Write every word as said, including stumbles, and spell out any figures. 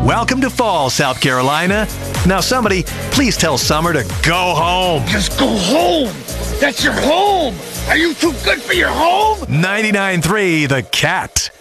Welcome to fall, South Carolina. Now somebody, please tell Summer to go home. Just go home. That's your home. Are you too good for your home? ninety-nine point three The Cat.